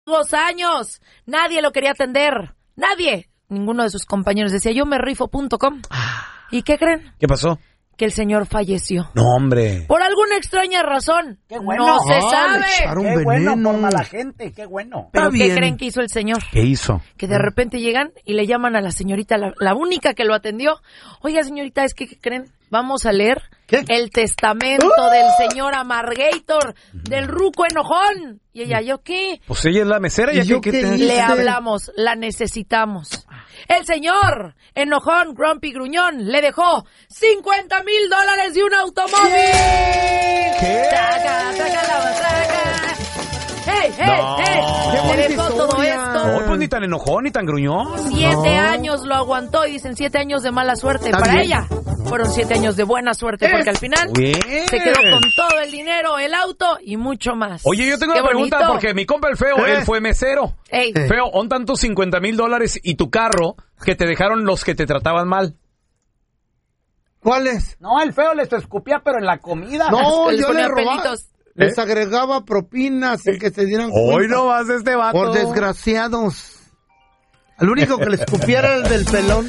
2 años. Nadie lo quería atender. Nadie. Ninguno de sus compañeros decía, yo me rifo.com. ¿Y qué creen? ¿Qué pasó? Que el señor falleció. No, hombre. Por alguna extraña razón. ¡Qué bueno! No se Le sabe. ¡Qué bueno por mala gente! ¡Qué bueno! ¿Pero Está qué bien. creen que hizo el señor? ¿Qué hizo? Que de repente llegan y le llaman a la señorita, la única que lo atendió. Oiga, señorita, es que, ¿qué creen? Vamos a leer el testamento del señor Amargator, del ruco enojón. Y ella, ¿yo qué? Pues ella es la mesera. ¿Y yo qué hice? Le hablamos, la necesitamos. El señor enojón, grumpy, gruñón, le dejó $50,000 y un automóvil. ¿Qué? Saca la matraca. ¡Hey! Qué Le dejó bonita todo historia. esto. No, pues ni tan enojón, ni tan gruñón. 7 años lo aguantó y dicen 7 años de mala suerte. Está Para bien. ella fueron 7 años de buena suerte porque al final Bien. se quedó con todo el dinero, el auto y mucho más. Oye, yo tengo Qué una pregunta bonito. porque mi compa el Feo, él fue mesero. Ey, Feo, ¿on tantos $50,000 y tu carro que te dejaron los que te trataban mal? ¿Cuál es? No, el feo les escupía, pero en la comida. No, les yo ponía le robaba. pelitos. Les agregaba propinas sin que se dieran cuenta. Hoy no vas este vato. Por desgraciados. El único que le escupiera era el del pelón.